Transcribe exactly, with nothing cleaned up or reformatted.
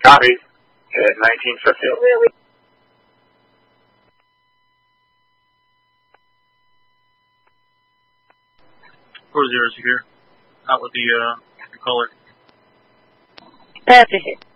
Copy. At nineteen Smithfield. Four zero secure. Out with the uh the caller. That's a hit.